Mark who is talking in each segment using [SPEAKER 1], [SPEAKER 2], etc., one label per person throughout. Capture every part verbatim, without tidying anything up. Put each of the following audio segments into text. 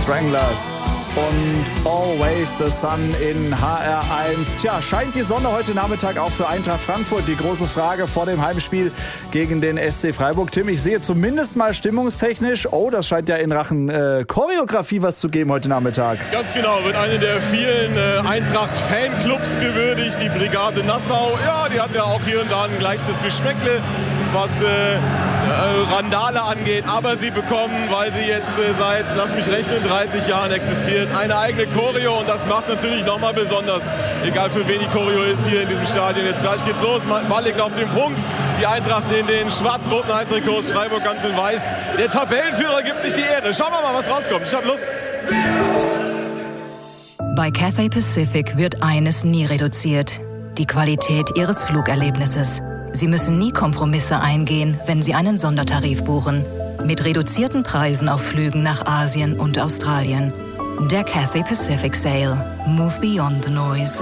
[SPEAKER 1] Stranglers und Always the Sun in H R eins. Tja, scheint die Sonne heute Nachmittag auch für Eintracht Frankfurt? Die große Frage vor dem Heimspiel gegen den S C Freiburg. Tim, ich sehe zumindest mal stimmungstechnisch, oh, das scheint ja in Rachen äh, Choreografie was zu geben heute Nachmittag.
[SPEAKER 2] Ganz genau, wird eine der vielen äh, Eintracht-Fanclubs gewürdigt, die Brigade Nassau. Ja, die hat ja auch hier und da ein leichtes Geschmäckle, was äh, äh, Randale angeht. Aber sie bekommen, weil sie jetzt äh, seit, lass mich rechnen, dreißig Jahren existiert, eine eigene Choreo. Und das macht es natürlich nochmal besonders. Egal für wen die Choreo ist hier in diesem Stadion. Jetzt gleich geht's los. Ball liegt auf dem Punkt. Die Eintracht in den schwarz-roten Heimtrikots, Freiburg ganz in weiß. Der Tabellenführer gibt sich die Ehre. Schauen wir mal, was rauskommt. Ich habe Lust.
[SPEAKER 3] Bei Cathay Pacific wird eines nie reduziert: die Qualität Ihres Flugerlebnisses. Sie müssen nie Kompromisse eingehen, wenn Sie einen Sondertarif buchen. Mit reduzierten Preisen auf Flügen nach Asien und Australien. Der Cathay Pacific Sale. Move beyond the noise.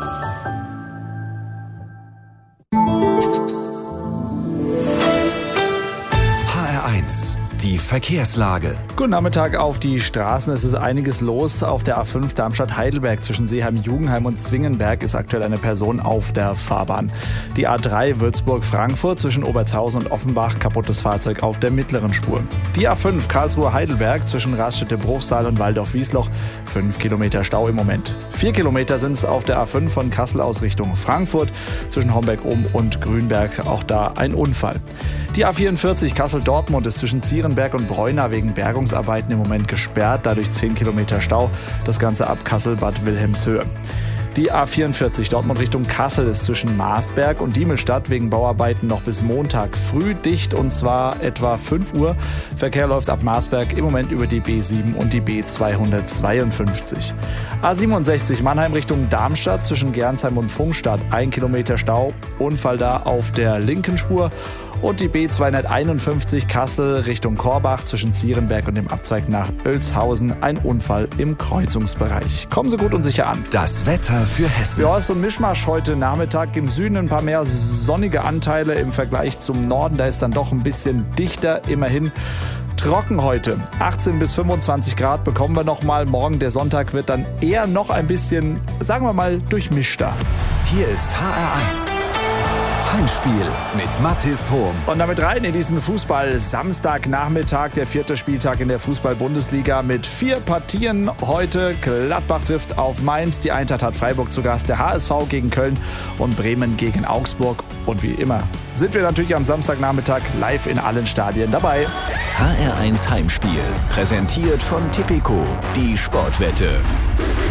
[SPEAKER 4] H R eins. Die Verkehrslage.
[SPEAKER 1] Guten Nachmittag auf die Straßen. Es ist einiges los. Auf der A fünf Darmstadt-Heidelberg zwischen Seeheim-Jugenheim und Zwingenberg ist aktuell eine Person auf der Fahrbahn. Die A drei Würzburg-Frankfurt zwischen Obertshausen und Offenbach, kaputtes Fahrzeug auf der mittleren Spur. Die A fünf Karlsruhe-Heidelberg zwischen Raststätte-Bruchsal und Waldorf-Wiesloch, fünf Kilometer Stau im Moment. Vier Kilometer sind es auf der A fünf von Kassel aus Richtung Frankfurt zwischen Homberg-Ohm und Grünberg, auch da ein Unfall. Die A vierundvierzig Kassel-Dortmund ist zwischen Zierenberg und Bräuna wegen Bergungsarbeiten im Moment gesperrt, dadurch zehn Kilometer Stau, das Ganze ab Kassel-Bad Wilhelmshöhe. Die A vierundvierzig Dortmund Richtung Kassel ist zwischen Marsberg und Diemelstadt wegen Bauarbeiten noch bis Montag früh dicht, und zwar etwa fünf Uhr. Verkehr läuft ab Marsberg im Moment über die B sieben und die B zweihundertzweiundfünfzig. A siebenundsechzig Mannheim Richtung Darmstadt zwischen Gernsheim und Pfungstadt, ein Kilometer Stau, Unfall da auf der linken Spur. Und die B zweihunderteinundfünfzig Kassel Richtung Korbach zwischen Zierenberg und dem Abzweig nach Oelzhausen, ein Unfall im Kreuzungsbereich. Kommen Sie gut und sicher an.
[SPEAKER 4] Das Wetter für Hessen.
[SPEAKER 1] Ja, ist so ein Mischmasch heute Nachmittag. Im Süden ein paar mehr sonnige Anteile im Vergleich zum Norden. Da ist dann doch ein bisschen dichter, immerhin. Trocken heute. achtzehn bis fünfundzwanzig Grad bekommen wir noch mal. Morgen, der Sonntag, wird dann eher noch ein bisschen, sagen wir mal, durchmischter.
[SPEAKER 4] Hier ist H R eins. Heimspiel mit Mathis Hohm.
[SPEAKER 1] Und damit rein in diesen Fußball. Samstagnachmittag, der vierte Spieltag in der Fußball-Bundesliga mit vier Partien heute. Gladbach trifft auf Mainz, die Eintracht hat Freiburg zu Gast, der H S V gegen Köln und Bremen gegen Augsburg. Und wie immer sind wir natürlich am Samstagnachmittag live in allen Stadien dabei.
[SPEAKER 4] H R eins Heimspiel, präsentiert von Tipico, die Sportwette.